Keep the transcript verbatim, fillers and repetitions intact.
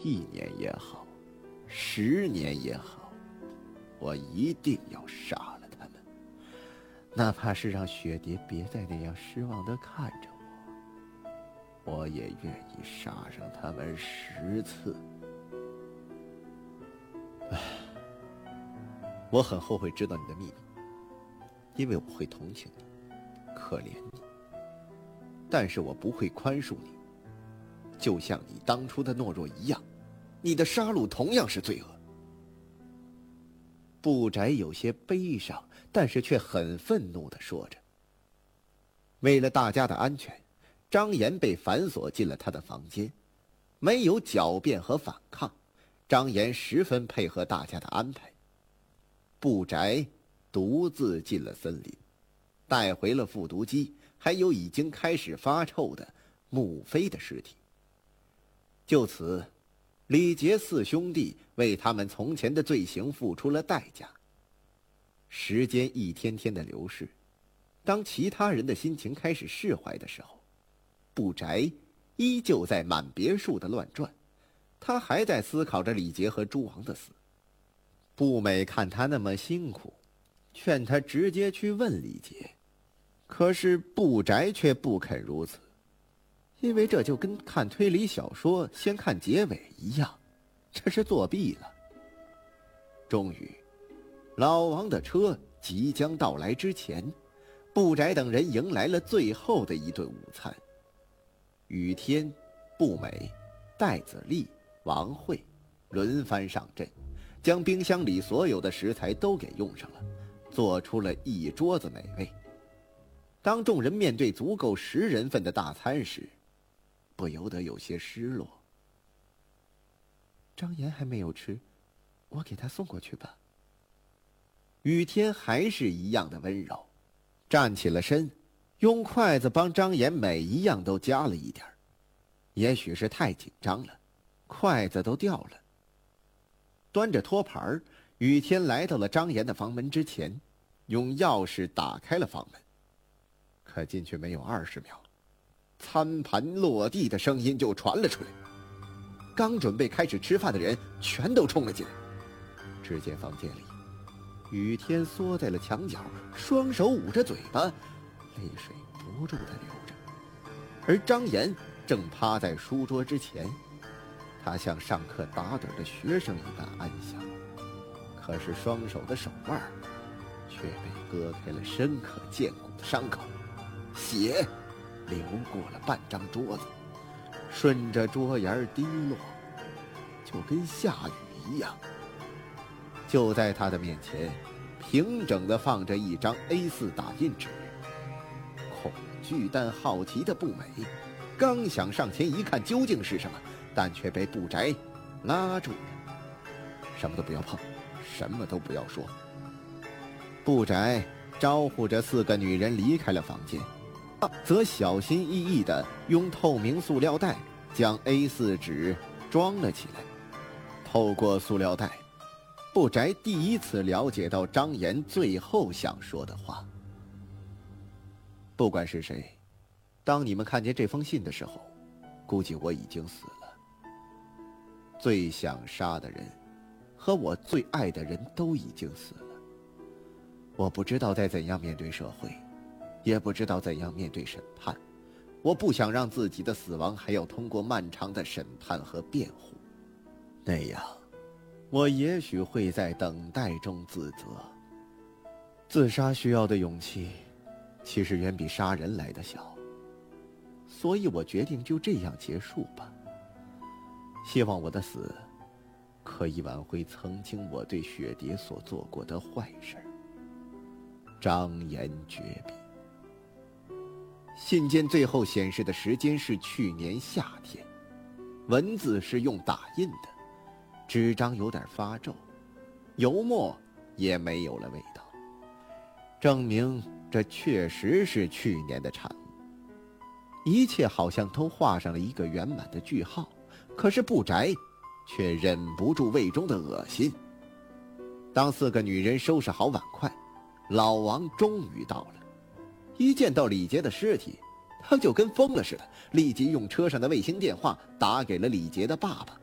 一年也好，十年也好，我一定要杀了他们，哪怕是让雪蝶别再那样失望地看着我，我也愿意杀上他们十次。唉，我很后悔知道你的秘密，因为我会同情你，可怜你，但是我不会宽恕你。就像你当初的懦弱一样，你的杀戮同样是罪恶。不宅有些悲伤，但是却很愤怒地说着。为了大家的安全，张岩被反锁进了他的房间，没有狡辩和反抗，张岩十分配合大家的安排。不宅独自进了森林，带回了复读机，还有已经开始发臭的穆飞的尸体。就此，李杰四兄弟为他们从前的罪行付出了代价。时间一天天的流逝，当其他人的心情开始释怀的时候，不宅依旧在满别墅的乱转，他还在思考着李杰和诸王的死。步美看他那么辛苦，劝他直接去问李杰，可是不宅却不肯如此，因为这就跟看推理小说先看结尾一样，这是作弊了。终于，老王的车即将到来之前，不宅等人迎来了最后的一顿午餐。雨天、步美、戴子丽、王慧轮番上阵，将冰箱里所有的食材都给用上了，做出了一桌子美味。当众人面对足够十人份的大餐时，不由得有些失落。张岩还没有吃，我给他送过去吧。雨天还是一样的温柔，站起了身，用筷子帮张岩每一样都夹了一点。也许是太紧张了，筷子都掉了。端着托盘，雨天来到了张岩的房门之前，用钥匙打开了房门。可进去没有二十秒，餐盘落地的声音就传了出来。刚准备开始吃饭的人全都冲了进来。只见房间里，雨天缩在了墙角，双手捂着嘴巴，泪水不住地流着。而张岩正趴在书桌之前，他像上课打盹的学生一般安详，可是双手的手腕却被割开了深可见骨的伤口，血流过了半张桌子，顺着桌沿滴落，就跟下雨一样。就在他的面前，平整地放着一张 A 四 打印纸。恐惧但好奇的步美刚想上前一看究竟是什么，但却被不宅拉住了。什么都不要碰，什么都不要说。不宅招呼着四个女人离开了房间，则小心翼翼地用透明塑料袋将 A 四 纸装了起来。透过塑料袋，不宅第一次了解到张岩最后想说的话。不管是谁，当你们看见这封信的时候，估计我已经死了。最想杀的人和我最爱的人都已经死了。我不知道再怎样面对社会，也不知道怎样面对审判。我不想让自己的死亡还要通过漫长的审判和辩护，那样我也许会在等待中自责。自杀需要的勇气其实远比杀人来得小，所以我决定就这样结束吧。希望我的死可以挽回曾经我对雪蝶所做过的坏事。张岩绝笔。信件最后显示的时间是去年夏天，文字是用打印的，纸张有点发皱，油墨也没有了味道，证明这确实是去年的产物。一切好像都画上了一个圆满的句号，可是不宅却忍不住胃中的恶心。当四个女人收拾好碗筷，老王终于到了。一见到李杰的尸体，他就跟疯了似的，立即用车上的卫星电话打给了李杰的爸爸。